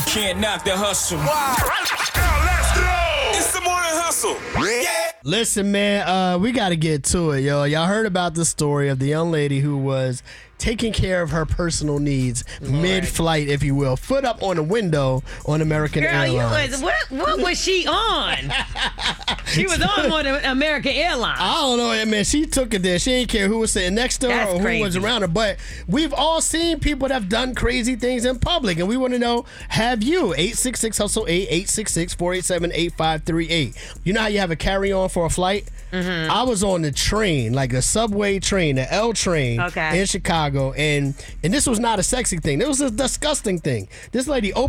can't knock the hustle. Wow. Now let's go. It's the morning hustle. Yeah. Listen, man, we got to get to it, yo. Y'all heard about the story of the young lady who was taking care of her personal needs mid-flight, if you will. Foot up on the window on American Airlines. What was she on? She was on American Airlines. I don't know, man. She took it there. She didn't care who was sitting next to her or who was around her. But we've all seen people that have done crazy things in public, and we want to know, have you? 866-HUSTLE-8, 866-487-8538. You know how you have a carry-on for a flight? Mm-hmm. I was on the train, like a subway train, the L train in Chicago, and this was not a sexy thing. It was a disgusting thing. This lady opened